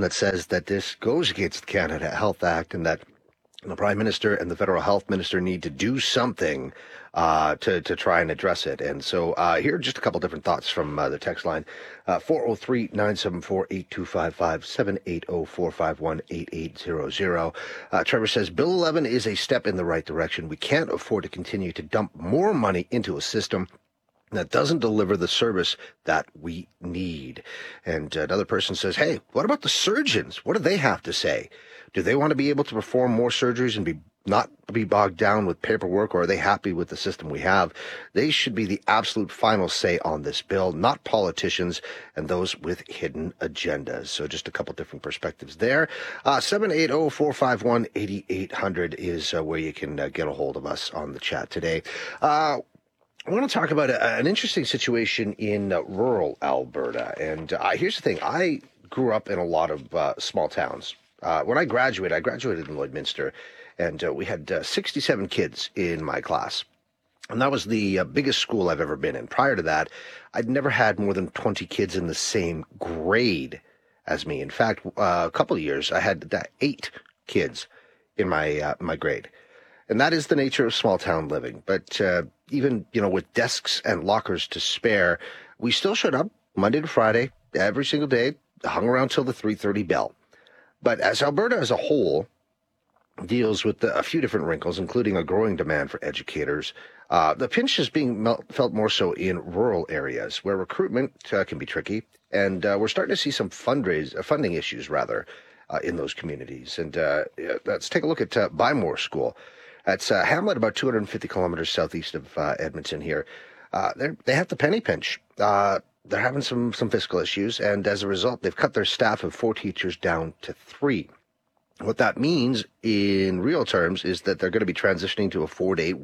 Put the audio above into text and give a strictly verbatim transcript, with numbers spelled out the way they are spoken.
that says that this goes against the Canada Health Act and that the Prime Minister and the Federal Health Minister need to do something uh, to, to try and address it. And so uh, here are just a couple different thoughts from uh, the text line. Uh, four oh three, nine seven four, eight two five five, seven eight zero, four five one, eight eight zero zero. Uh, Trevor says, Bill eleven is a step in the right direction. We can't afford to continue to dump more money into a system that doesn't deliver the service that we need. And another person says, hey, what about the surgeons? What do they have to say? Do they want to be able to perform more surgeries and be not be bogged down with paperwork, or are they happy with the system we have? They should be the absolute final say on this bill, not politicians and those with hidden agendas. So just a couple different perspectives there. Uh, seven eight zero, four five one, eight eight zero zero is uh, where you can uh, get a hold of us on the chat today. Uh, I want to talk about a, an interesting situation in uh, rural Alberta. And uh, here's the thing. I grew up in a lot of uh, small towns. Uh, when I graduated, I graduated in Lloydminster, and uh, we had uh, sixty-seven kids in my class. And that was the uh, biggest school I've ever been in. Prior to that, I'd never had more than twenty kids in the same grade as me. In fact, uh, a couple of years, I had uh, eight kids in my uh, my grade. And that is the nature of small town living. But uh, even, you know, with desks and lockers to spare, we still showed up Monday to Friday, every single day, hung around till the three thirty bell. But as Alberta as a whole deals with the, a few different wrinkles, including a growing demand for educators, uh, the pinch is being mel- felt more so in rural areas where recruitment uh, can be tricky. And uh, we're starting to see some fundraise, uh, funding issues, rather, uh, in those communities. And uh, let's take a look at uh, Bymore School. That's a hamlet about two hundred fifty kilometers southeast of uh, Edmonton here. Uh, they have the penny pinch. Uh, they're having some, some fiscal issues, and as a result, they've cut their staff of four teachers down to three. What that means in real terms is that they're going to be transitioning to a four-day